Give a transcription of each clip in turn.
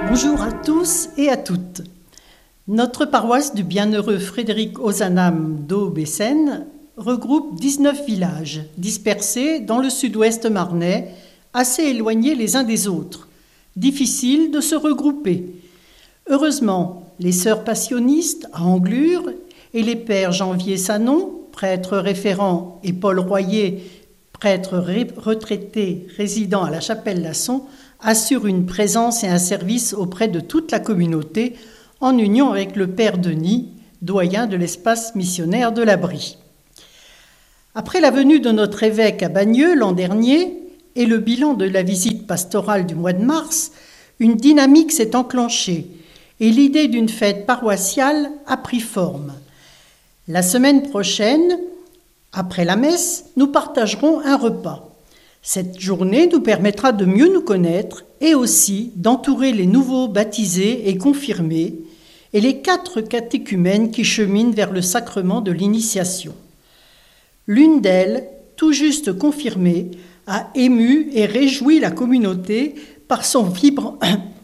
Bonjour à tous et à toutes. Notre paroisse du bienheureux Frédéric Ozanam d'Aube-et-Seine regroupe 19 villages dispersés dans le sud-ouest marnais, assez éloignés les uns des autres. Difficile de se regrouper. Heureusement, les sœurs passionnistes à Anglure et les pères Janvier Sanon, prêtre référent, et Paul Royer, prêtre retraité résidant à la Chapelle-Lasson, assurent une présence et un service auprès de toute la communauté en union avec le père Denis, doyen de l'espace missionnaire de la Brie. Après la venue de notre évêque à Bagneux l'an dernier et le bilan de la visite pastorale du mois de mars, une dynamique s'est enclenchée et l'idée d'une fête paroissiale a pris forme. La semaine prochaine, après la messe, nous partagerons un repas. Cette journée nous permettra de mieux nous connaître et aussi d'entourer les nouveaux baptisés et confirmés et les 4 catéchumènes qui cheminent vers le sacrement de l'initiation. L'une d'elles, tout juste confirmée, a ému et réjoui la communauté par son vibrant...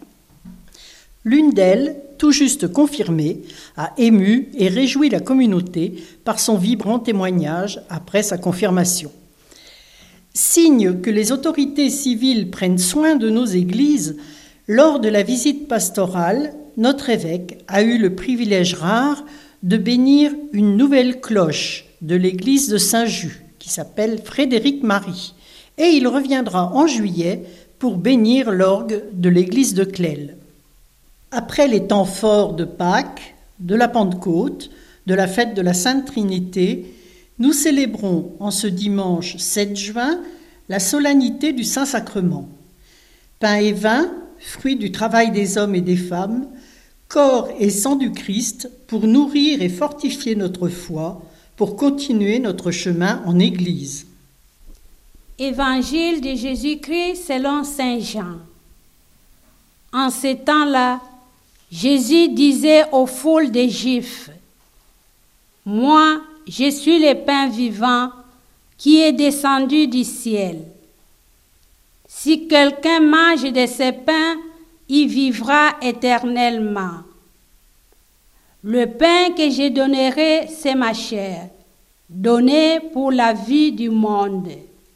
L'une d'elles, tout juste confirmée, a ému et réjoui la communauté par son vibrant témoignage après sa confirmation. Signe que les autorités civiles prennent soin de nos églises, lors de la visite pastorale, notre évêque a eu le privilège rare de bénir une nouvelle cloche de l'église de Saint-Just, qui s'appelle Frédéric Marie, et il reviendra en juillet pour bénir l'orgue de l'église de Clel. Après les temps forts de Pâques, de la Pentecôte, de la fête de la Sainte Trinité, nous célébrons en ce dimanche 7 juin la solennité du Saint-Sacrement. Pain et vin, fruit du travail des hommes et des femmes, corps et sang du Christ pour nourrir et fortifier notre foi, pour continuer notre chemin en Église. Évangile de Jésus-Christ selon saint Jean. En ces temps-là, Jésus disait aux foules des Juifs, « Moi, je suis le pain vivant qui est descendu du ciel. Si quelqu'un mange de ce pain, il vivra éternellement. Le pain que je donnerai, c'est ma chair, donnée pour la vie du monde. »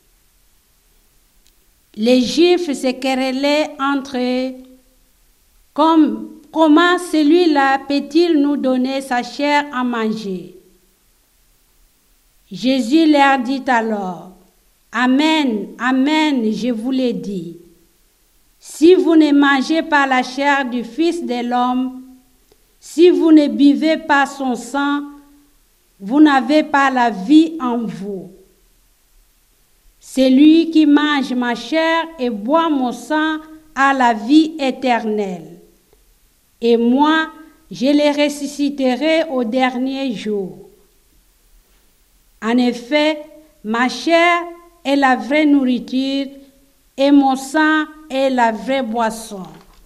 Les Juifs se querellaient entre eux, comment celui-là peut-il nous donner sa chair à manger? Jésus leur dit alors, « Amen, amen, je vous l'ai dit. Si vous ne mangez pas la chair du Fils de l'homme, si vous ne buvez pas son sang, vous n'avez pas la vie en vous. Celui qui mange ma chair et boit mon sang a la vie éternelle. Et moi, je les ressusciterai au dernier jour. En effet, ma chair est la vraie nourriture et mon sang est la vraie boisson.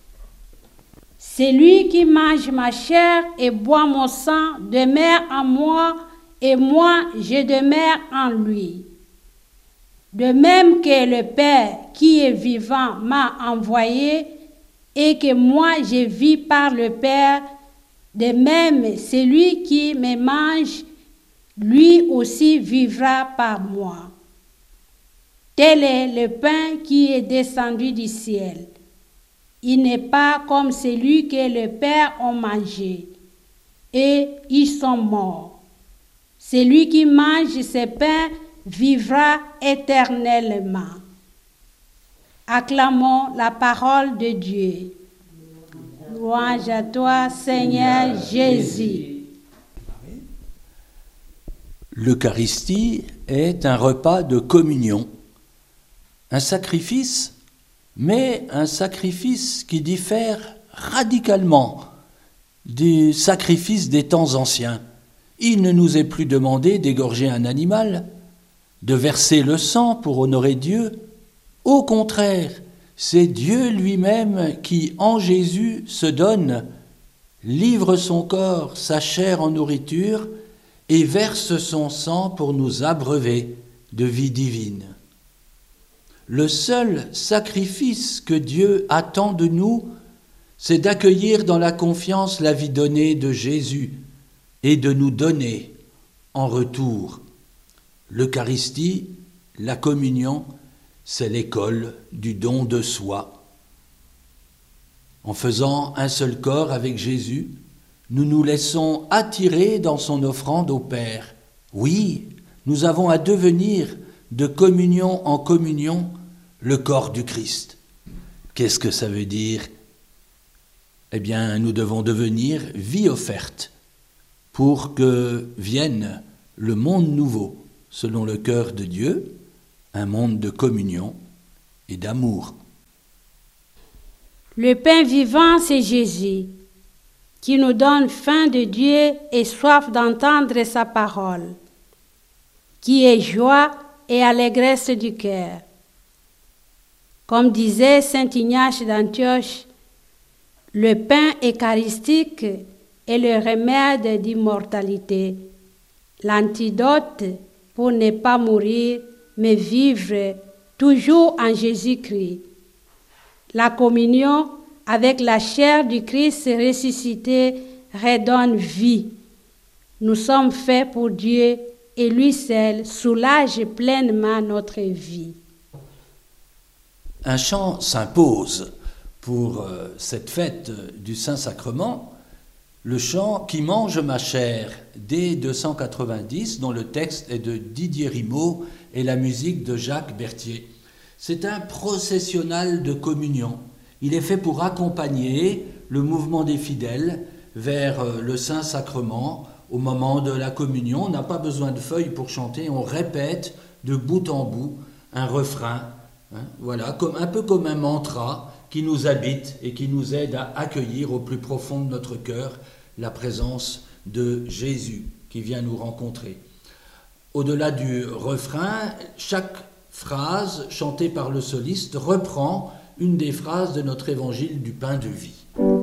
Celui qui mange ma chair et boit mon sang demeure en moi et moi je demeure en lui. De même que le Père qui est vivant m'a envoyé et que moi je vis par le Père, de même celui qui me mange, lui aussi vivra par moi. Tel est le pain qui est descendu du ciel. Il n'est pas comme celui que le Père a mangé, et ils sont morts. Celui qui mange ce pain vivra éternellement. Acclamons la parole de Dieu. Louange à toi, Seigneur Jésus. L'Eucharistie est un repas de communion, un sacrifice, mais un sacrifice qui diffère radicalement du sacrifice des temps anciens. Il ne nous est plus demandé d'égorger un animal, de verser le sang pour honorer Dieu. Au contraire, c'est Dieu lui-même qui, en Jésus, se donne, livre son corps, sa chair en nourriture, et verse son sang pour nous abreuver de vie divine. Le seul sacrifice que Dieu attend de nous, c'est d'accueillir dans la confiance la vie donnée de Jésus et de nous donner en retour. L'Eucharistie, la communion, c'est l'école du don de soi. En faisant un seul corps avec Jésus, nous nous laissons attirer dans son offrande au Père. Oui, nous avons à devenir de communion en communion le corps du Christ. Qu'est-ce que ça veut dire ? Eh bien, nous devons devenir vie offerte pour que vienne le monde nouveau, selon le cœur de Dieu, un monde de communion et d'amour. Le pain vivant, c'est Jésus, qui nous donne faim de Dieu et soif d'entendre sa parole, qui est joie et allégresse du cœur. Comme disait saint Ignace d'Antioche, le pain eucharistique est le remède d'immortalité, l'antidote pour ne pas mourir, mais vivre toujours en Jésus-Christ. La communion avec la chair du Christ ressuscité redonne vie. Nous sommes faits pour Dieu et lui seul soulage pleinement notre vie. Un chant s'impose pour cette fête du Saint-Sacrement, le chant « Qui mange ma chair » dès 290, dont le texte est de Didier Rimaud et la musique de Jacques Berthier. C'est un processionnal de communion. Il est fait pour accompagner le mouvement des fidèles vers le Saint-Sacrement. Au moment de la communion, on n'a pas besoin de feuilles pour chanter, on répète de bout en bout un refrain, voilà, un peu comme un mantra qui nous habite et qui nous aide à accueillir au plus profond de notre cœur la présence de Jésus qui vient nous rencontrer. Au-delà du refrain, chaque phrase chantée par le soliste reprend une des phrases de notre évangile du pain de vie.